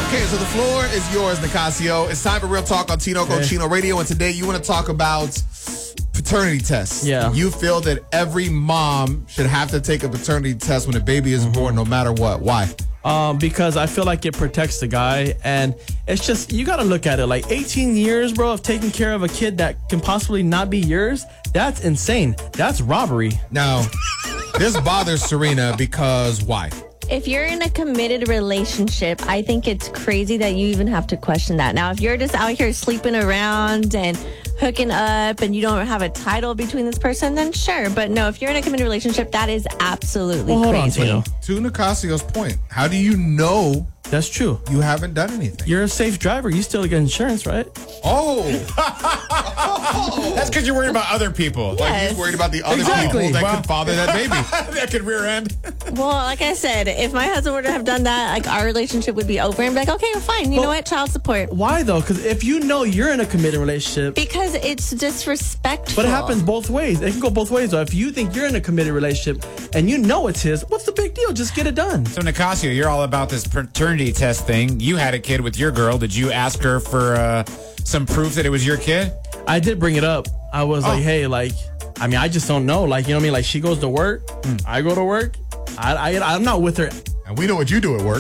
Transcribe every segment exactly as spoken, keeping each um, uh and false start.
Okay, so the floor is yours, Nicasio. It's time for Real Talk on Tinoco Okay. Chino Radio, and today you want to talk about paternity tests. Yeah. You feel that every mom should have to take a paternity test when a baby is born, no matter what. Why? Um, because I feel like it protects the guy, and it's just, you got to look at it like eighteen years, bro, of taking care of a kid that can possibly not be yours. That's insane. That's robbery. Now, this bothers Serena because why? If you're in a committed relationship, I think it's crazy that you even have to question that. Now, if you're just out here sleeping around and hooking up and you don't have a title between this person, then sure. But no, if you're in a committed relationship, that is absolutely Well, hold on, crazy. Tino. To Nicasio's point, how do you know That's true. you haven't done anything? You're a safe driver. You still get insurance, right? Oh, That's because you're worried about other people. like Yes. he's worried about the other Exactly. people that Well- could father that baby. That could rear end. Well, like I said, if my husband were to have done that, like our relationship would be over and be like, okay, well, fine. You Well- know what? Child support. Why though? Because if you know you're in a committed relationship, Because it's disrespectful. but it happens both ways. It can go both ways. Though, if you think you're in a committed relationship and you know it's his, what's the big deal? Just get it done. So, Nicasio, you're all about this paternity test thing. You had a kid with your girl. Did you ask her for uh, some proof that it was your kid? I did bring it up. I was Oh. like, hey, like, I mean, I just don't know. Like, you know what I mean? Like, she goes to work, I go to work. I, I, I'm not with her. And we know what you do at work.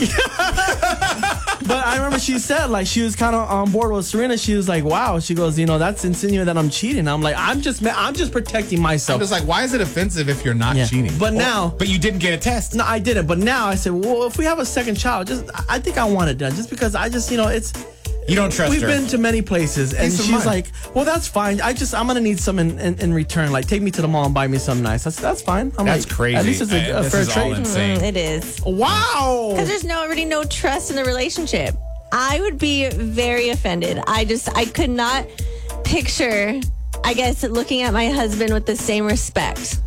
But I remember she said, like, she was kind of on board with Serena. She was like, wow. She goes, you know, that's insinuating that I'm cheating. I'm like, I'm just, I'm just protecting I'm myself. just like, why is it offensive if you're not Yeah. cheating? But now, But you didn't get a test. no, I didn't. But now I said, well, if we have a second child, just, I think I want it done. Just because I just, you know, it's. You don't trust We've her. been to many places, and Peace of she's mind. like, "Well, that's fine. I just, I'm gonna need some in, in, in return. Like, take me to the mall and buy me something nice. That's that's fine. I'm That's like, crazy. At least it's a, Uh, a this fair is all trade. insane. Mm, it is. Wow. Because there's no already no trust in the relationship. I would be very offended. I just I could not picture, I guess, looking at my husband with the same respect.